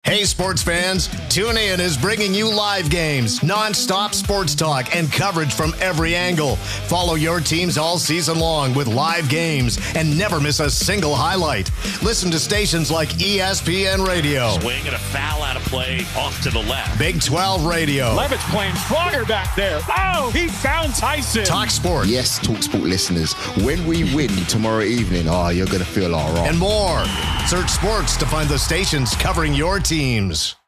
Hey, sports fans, Tune In is bringing you live games, non-stop sports talk, and coverage from every angle. Follow your teams all season long with live games and never miss a single highlight. Listen to stations like ESPN Radio. Swing and a foul out of play off to the left. Big 12 Radio. Levitt's playing stronger back there. Oh, he found Tyson. Talk Sport. Yes, Talk Sport listeners, when we win tomorrow evening, you're going to feel all right. And more. Search sports to find the stations covering your teams.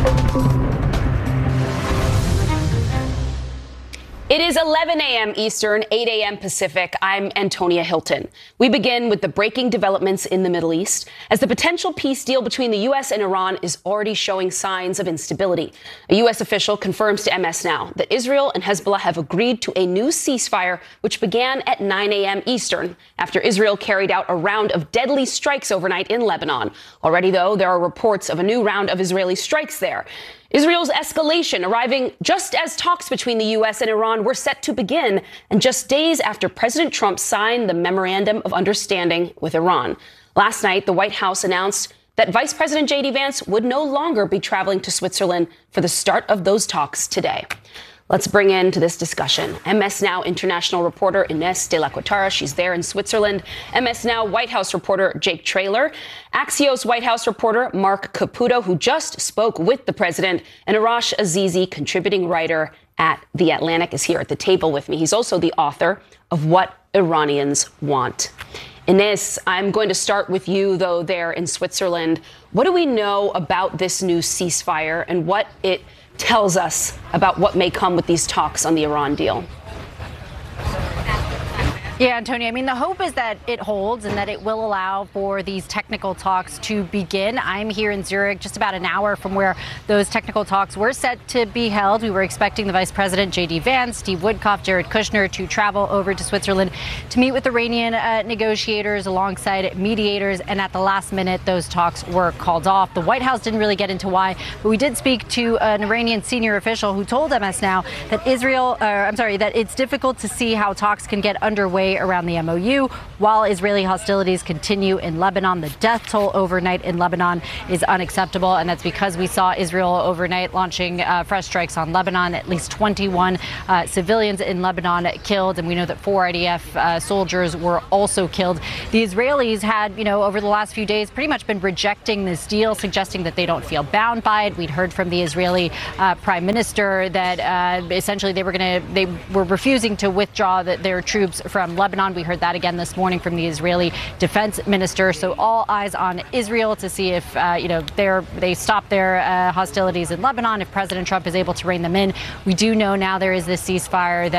It is 11 a.m. Eastern, 8 a.m. Pacific. I'm Antonia Hilton. We begin with the breaking developments in the Middle East as the potential peace deal between the U.S. and Iran is already showing signs of instability. A U.S. official confirms to MS Now that Israel and Hezbollah have agreed to a new ceasefire, which began at 9 a.m. Eastern after Israel carried out a round of deadly strikes overnight in Lebanon. Already, though, there are reports of a new round of Israeli strikes there. Israel's escalation arriving just as talks between the U.S. and Iran were set to begin, and just days after President Trump signed the Memorandum of Understanding with Iran. Last night, the White House announced that Vice President J.D. Vance would no longer be traveling to Switzerland for the start of those talks today. Let's bring into this discussion MS Now international reporter Ines de la Cuetara. She's there in Switzerland. MS Now White House reporter Jake Traylor. Axios White House reporter Mark Caputo, who just spoke with the president. And Arash Azizi, contributing writer at The Atlantic, is here at the table with me. He's also the author of What Iranians Want. Ines, I'm going to start with you, though, there in Switzerland. What do we know about this new ceasefire and what it tells us about what may come with these talks on the Iran deal? Yeah, Antonia, I mean, the hope is that it holds and that it will allow for these technical talks to begin. I'm here in Zurich, just about an hour from where those technical talks were set to be held. We were expecting the Vice President, J.D. Vance, Steve Woodcock, Jared Kushner to travel over to Switzerland to meet with Iranian negotiators alongside mediators. And at the last minute, those talks were called off. The White House didn't really get into why, but we did speak to an Iranian senior official who told MS Now that that it's difficult to see how talks can get underway around the MOU while Israeli hostilities continue in Lebanon. The death toll overnight in Lebanon is unacceptable, and that's because we saw Israel overnight launching fresh strikes on Lebanon. At least 21 civilians in Lebanon killed, and we know that 4 IDF soldiers were also killed. The Israelis had, over the last few days pretty much been rejecting this deal, suggesting that they don't feel bound by it. We'd heard from the Israeli prime minister that essentially they were refusing to withdraw their troops from Lebanon. We heard that again this morning from the Israeli defense minister. So all eyes on Israel to see if they stop their hostilities in Lebanon, if President Trump is able to rein them in. We do know now there is this ceasefire that